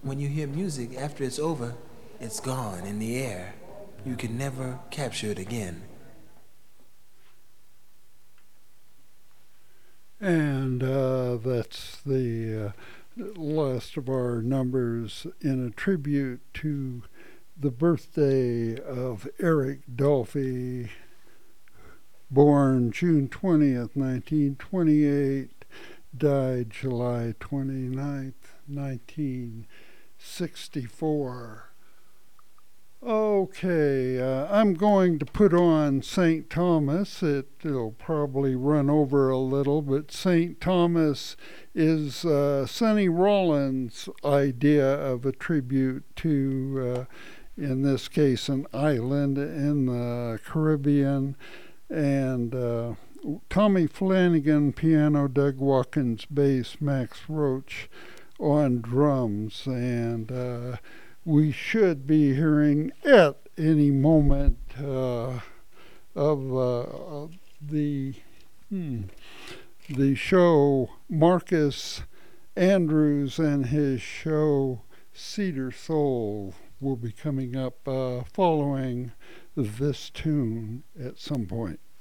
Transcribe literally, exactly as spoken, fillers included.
when you hear music, after it's over, it's gone in the air. You can never capture it again. And uh, that's the uh, last of our numbers in a tribute to the birthday of Eric Dolphy, born June twentieth, nineteen twenty-eight, died July twenty-ninth, nineteen sixty-four. Okay, uh, I'm going to put on Saint Thomas. It, will probably run over a little, but Saint Thomas is uh, Sonny Rollins' idea of a tribute to, uh, in this case, an island in the Caribbean. And uh, Tommy Flanagan, piano, Doug Watkins, bass, Max Roach on drums. And uh, we should be hearing at any moment uh, of uh, the hmm, the show Marcus Andrews and his show Cedar Soul will be coming up uh, following this tune at some point.